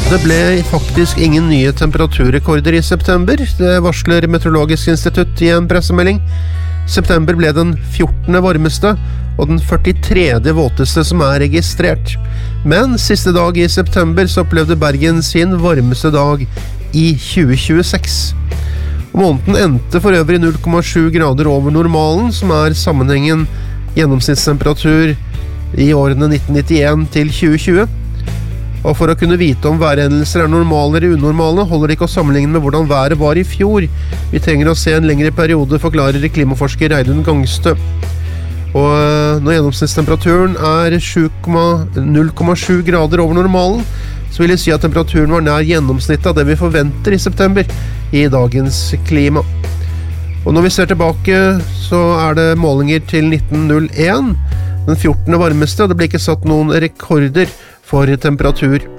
Det ble faktisk ingen nye temperaturrekorder i september. Det varsler Meteorologisk institutt i en pressemelding. September ble den 14. varmeste og den 43. våteste som er registrert. Men siste dag i september så opplevde Bergen sin varmeste dag i 2026. Måneden endte for øvrig 0,7 grader over normalen, som er sammenhengen gjennomsnittstemperatur i årene 1991 til 2020. Og for å kunne vite om værhendelser er normale eller unormale, holder det ikke å sammenligne med hvordan været var i fjor. Vi trenger å se en lengre periode, forklarer klimaforsker Reidun Gangstø. Og når gjennomsnittstemperaturen er 0,7 grader over normalen, så vil det si at temperaturen var nær gjennomsnittet av det vi forventer i september i dagens klima. Og når vi ser tilbake, så er det målinger til 1901, den 14. varmeste, og det ble ikke satt noen rekorder for temperatur.